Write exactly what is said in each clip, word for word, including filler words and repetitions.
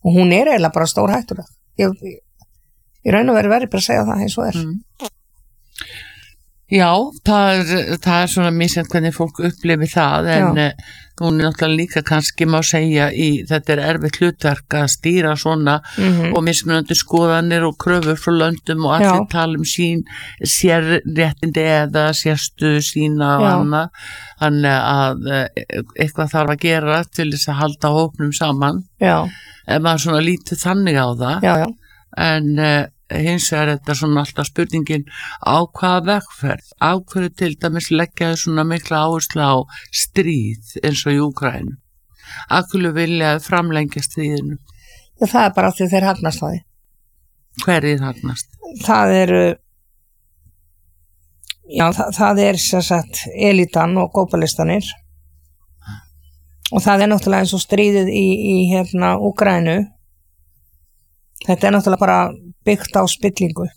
og hún er eiginlega bara stór hættuleg ég, ég raun og veru verið bara að segja það eins og er mm. Já, það er, það er svona misjafnt hvernig fólk upplifi það en Já. Hún er náttúrulega líka kannski má segja í þetta er erfitt hlutverk að stýra svona mm-hmm. og mismunandi skoðanir og kröfur frá löndum og allir Já. Tala um sín sérréttindi eða sérstu sína og annað þannig að eitthvað þarf að gera til þess að halda hópnum saman Já. Ef maður svona lítið þannig á það Já, já. En hins vegar þetta svona alltaf spurningin á hvaða vegferð, á hverju til dæmis leggja þau svona mikla áherslu á stríð eins og í Úkraínu. Af hverju vilja framlengja stríðinu? Já, það er bara því þeir hagnast á því. Hverjir hagnast? Það eru, já, það, það er sem sagt elitan og globalistanir og það er náttúrulega eins og stríðið í, í hérna Úkraínu. Þetta er náttúrulega bara byggt á spillingu.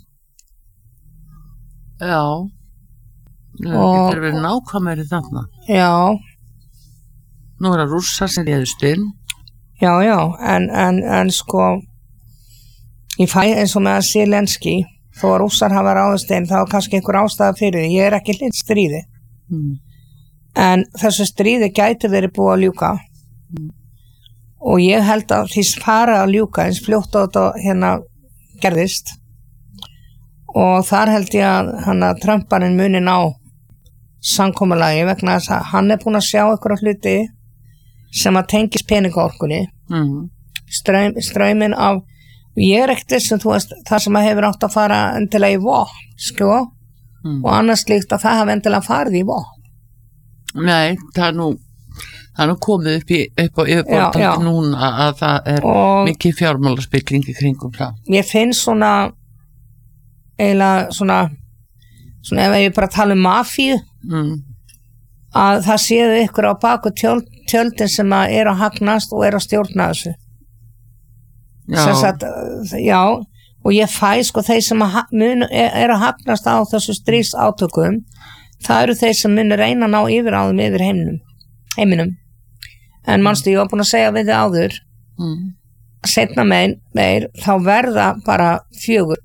Já. Það getur verið nákvæmari þarna. Já. Nú er það Rússar sem réðust inn. Já, já, en, en, en sko, ég fæ eins og með að Zelenski, þó að Rússar hafa ráðist inn, þá er kannski einhver ástæða fyrir því. Ég er ekki hlýtt stríði. Mm. En þessu stríði gæti verið búið að ljúka. Mm. Og ég held að því fara að ljúka eins fljótt á þetta hérna gerðist og þar held ég að hann að Trumparinn muni ná samkomulagi vegna þess að hann er búin að sjá einhverja hluti sem að tengis peningaorkunni mm. Ströym, ströyminn af ég er ekkert þess að þú veist það sem að hefur átt að fara endilega í vopn sko mm. og annars líkt að það hafa endilega farið í vopn Nei, það er nú Það er nú komið upp, í, upp á yfirborðið núna að það er og mikið fjármálaspilling í kringum það. Ég finn svona, eiginlega svona, svona ef ég bara tala um mafíu, mm. að það séu ykkur á baku tjöld, tjöldin sem að er að hagnast og er að stjórna þessu. Já. Sagt, já, og ég fæ sko þeir sem að mun, er að hagnast á þessu stríðsátökum, það eru þeir sem mun reyna að ná yfir á þeim yfir heiminum. heiminum. En manstu, ég var búin að segja við þið áður mm. setna meir, meir þá verða bara fjögur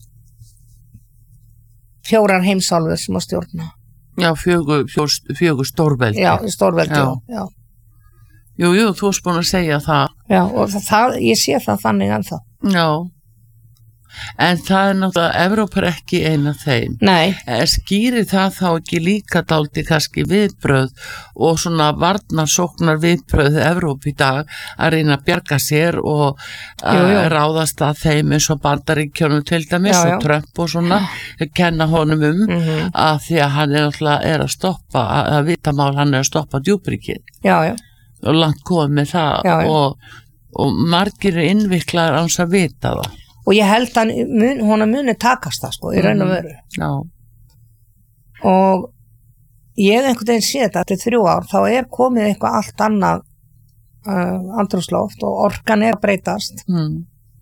fjórar heimsálfur sem að stjórna Já, fjögur, fjögur, fjögur stórveldi Já, stórveldi, já, já. Jú, jú, þú varst búin að segja það Já, og það, það, ég sé það þannig ennþá Já En það er náttúrulega, Evrópa er ekki eina þeim. Nei. Skýrir það þá ekki líka dálítið kannski viðbröð og svona varnarsóknar viðbröð Evrópa í dag að reyna að bjarga sér og jú, jú. Að ráðast að þeim eins og Bandaríkjunum til dæmis já, já. Og Trump og svona, kenna honum um mm-hmm. að því að hann er náttúrulega er að stoppa, að, að vitamál hann er að stoppa djúpríkið. Já, já. Og langt komið með það já, já. Og, og margir innviklaðar án að vita það. Og ég held að mun, hún að muni takast það sko, í raun og veru. Já. Og ég einhvern veginn sé þetta eftir þrjú ár, þá er komið eitthvað allt annað uh, andrúmsloft og orkan er að breytast. Mm.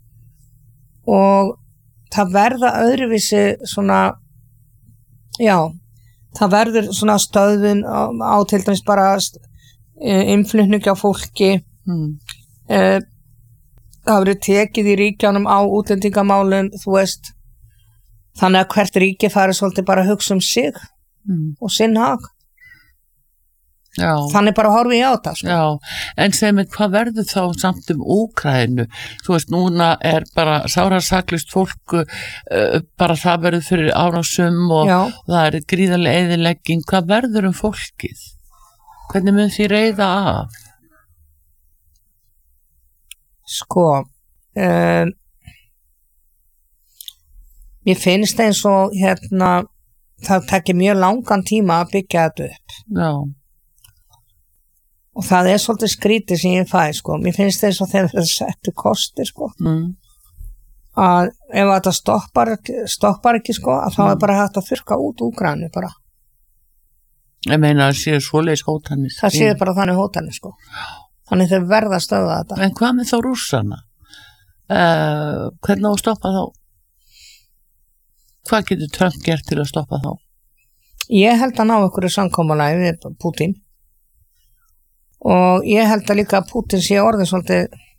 Og það verða öðruvísi svona, já, það verður svona stöðvun á, á til dæmis bara innflutning á fólki, mm. uh, það verður tekið í ríkjánum á útlendingamálum, þú veist, þannig að hvert ríki fari svolítið bara að hugsa um sig mm. og sinn hag. Já. Þannig bara horfi ég á það. Sko. Já, en segir mig, hvað verður þá samt um Úkraínu? Þú veist, núna er bara sárasaklust fólk, uh, bara það verður fyrir árásum og, og það er gríðarlega eyðilegging. Hvað verður um fólkið? Hvernig mun því reiða af? Sko, um, ég finnst eins og hérna, það tekir mjög langan tíma að byggja þetta upp. Já. Og það er svolítið skrítið sem ég fæ, sko. Mér finnst eins og þegar það settu kosti, sko. Mm. Að ef þetta stoppar, stoppar ekki, sko, að þá mm. er bara hægt að þurrka út Úkraínu, bara. Ég meina að það séu svoleiðis hótanir. Það séu bara þannig hótanir, sko. Þannig þeir verða að stöða þetta. En hvað með þá Rússana? Uh, hvernig á að stoppa þá? Hvað getur Trump gert til að stoppa þá? Ég held að ná einhverju samkomulagi við Putin og ég held að líka að Putin sé orðið svolítið